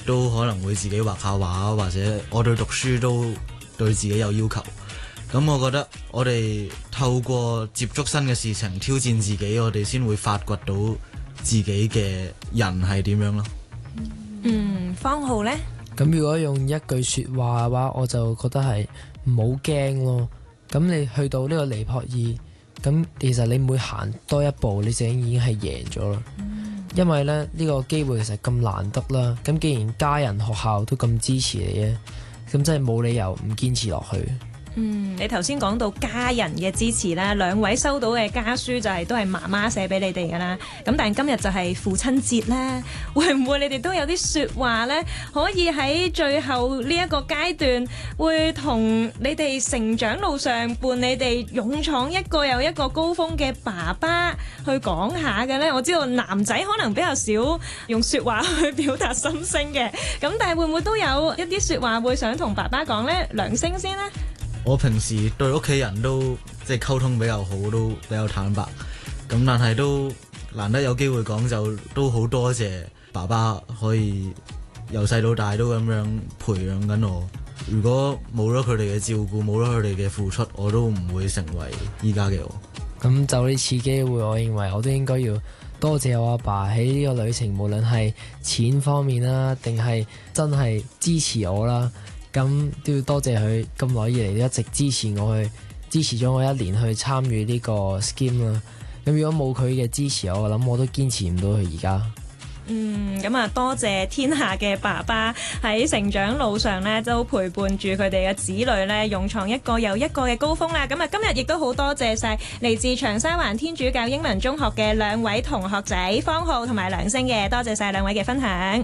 都可能會自己畫下畫，或者我對讀書都對自己有要求。咁我覺得我哋透過接觸新嘅事情，挑戰自己，我哋先會發掘到自己嘅人係點樣咯。 方浩呢？ 咁如果用一句說話嘅話，我就覺得係唔好驚咯。咁你去到呢個尼泊爾，咁其實你每行多一步，你就已經係贏咗啦。因為咧呢個機會其實咁難得啦。咁既然家人學校都咁支持你咧，咁真係冇理由唔堅持落去。 你頭先講到家人嘅支持啦，兩位收到嘅家書就係都係媽媽寫俾你哋噶啦。咁但係今日就係父親節啦，會唔會你哋都有啲說話呢？可以喺最後呢一個階段，會同你哋成長路上伴你哋勇闖一個又一個高峰嘅爸爸去講下嘅呢？我知道男仔可能比較少用說話去表達心聲嘅，咁但係會唔會都有一啲說話會想同爸爸講呢？梁星先呢？ 我平時對屋企人都即係溝通比較好，都比較坦白。咁但係都難得有機會講，就都好多謝爸爸可以由細到大都咁樣培養緊我。如果冇咗佢哋嘅照顧，冇咗佢哋嘅付出，我都唔會成為依家嘅我。 咁就呢次機會，我認為我都應該要多謝我阿爸喺呢個旅程，無論係錢方面啦，定係真係支持我啦。咁都要多謝佢咁耐以嚟都一直支持咗我一年去參與呢個 scheme 啦。咁如果冇佢嘅支持，我諗我都堅持唔到佢而家。 咁啊，多謝天下嘅爸爸喺成長路上咧，都陪伴住佢哋嘅子女咧，勇闖一個又一個嘅高峰啦。咁啊，今日亦都好多謝晒嚟自長沙灣天主教英文中學嘅兩位同學仔方浩同埋梁星嘅，多謝晒兩位嘅分享。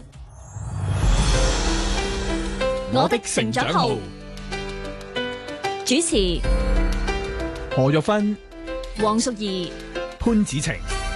我的成長號主持何玉芬、 黃淑儀、 潘子晴。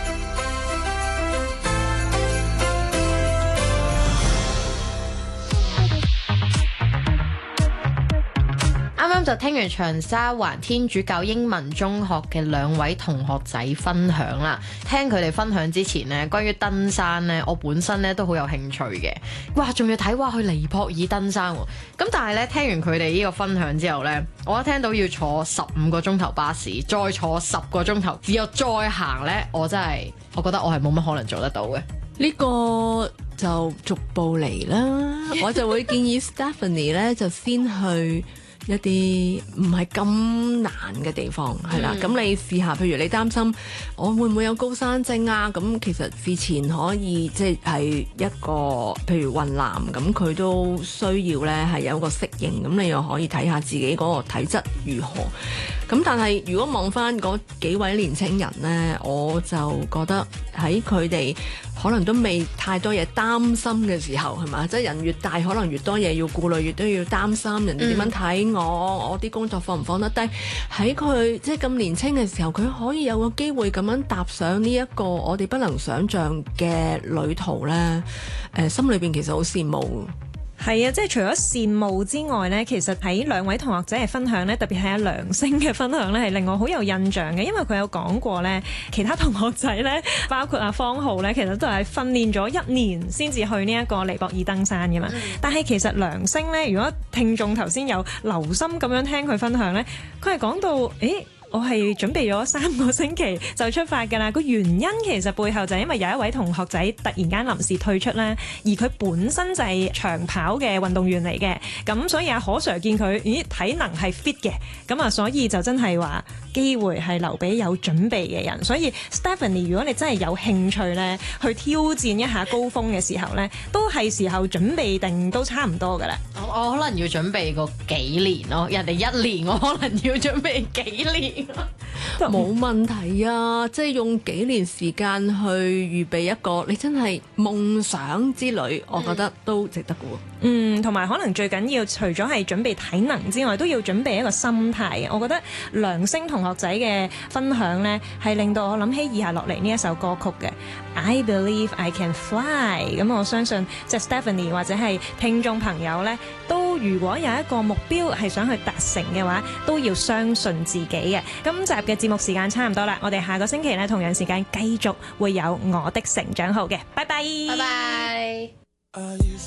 啱啱就聽完長沙灣天主教英文中學嘅兩位同學仔分享啦。聽佢哋分享之前呢，關於登山呢，我本身呢都好有興趣嘅。哇，仲要睇話去尼泊爾登山喎。咁但係呢，聽完佢哋呢個分享之後呢，我一聽到要坐15個鐘頭巴士，再坐10個鐘頭，之後再行呢，我覺得我係冇乜可能做得到嘅。 呢個就逐步嚟啦。我就會建議 Stephanie 呢，就先去一啲唔係咁難嘅地方，係啦。咁你試下，譬如你擔心我會唔會有高山症啊？咁其實事前可以即係一個，譬如雲南咁，佢都需要咧係有一個適應。咁你又可以睇下自己嗰個體質如何。咁但係如果望翻嗰幾位年青人呢，我就覺得喺佢哋可能都未太多嘢擔心嘅時候，係嘛？即係人越大，可能越多嘢要顧慮，越都要擔心人哋點樣睇我啲工作放唔放得低。喺佢即係咁年輕嘅時候，佢可以有個機會咁樣踏上呢一個我哋不能想像嘅旅途呢，心裏邊其實好羨慕。 係啊，即係除咗羨慕之外呢，其實喺兩位同學仔嘅分享呢，特別係阿梁星嘅分享呢，係令我好有印象嘅，因為佢有講過呢，其他同學仔呢，包括阿方浩呢，其實都係訓練咗1年先至去呢一個尼泊爾登山嘅嘛。但係其實梁星呢，如果聽眾頭先有留心咁樣聽佢分享呢，佢係講到我係準備咗3個星期就出發㗎啦。個原因其實背後就係因為有一位同學仔突然間臨時退出啦，而佢本身就係長跑嘅運動員嚟嘅，咁所以阿何 Sir 見佢體能係 fit 嘅，咁啊所以就真係話機會係留俾有準備嘅人。所以 Stephanie， 如果你真係有興趣呢，去挑戰一下高峰嘅時候呢，都係時候準備定都差唔多㗎啦。 我可能要準備個幾年咯，人哋1年，我可能要準備幾年。 冇問題啊，即係用幾年時間去預備一個你真係夢想之旅，我覺得都值得嘅。 同埋可能最緊要除咗係準備體能之外，都要準備一個心態。我覺得梁星同學仔嘅分享呢，係令到我諗起以下落嚟呢一首歌曲嘅 I Believe I Can Fly。咁我相信即係 Stephanie 或者係聽眾朋友呢，都如果有一個目標係想去達成嘅話，都要相信自己嘅。今集嘅節目時間差唔多啦，我哋下個星期呢，同樣時間繼續會有我的成長號嘅，拜拜， 拜拜。